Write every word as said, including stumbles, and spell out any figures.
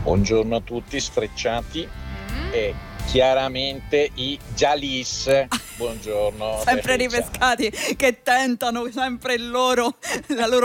Buongiorno a tutti, sfrecciati e chiaramente i Jalis. Buongiorno. Sempre ripescati che tentano sempre il loro, la loro